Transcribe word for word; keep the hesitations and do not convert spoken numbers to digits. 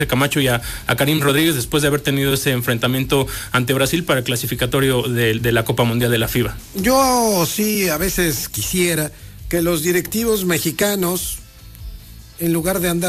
Camacho y a, a Karim Rodríguez después de haber tenido ese enfrentamiento ante Brasil para el clasificatorio de, de la Copa Mundial de la FIBA. Yo sí, a veces quisiera que los directivos mexicanos, en lugar de andar